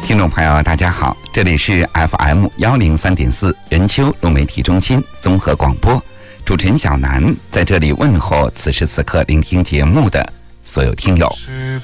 听众朋友大家好，这里是 FM103.4 人丘融媒体中心综合广播，主持人小南在这里问候此时此刻聆听节目的所有听友。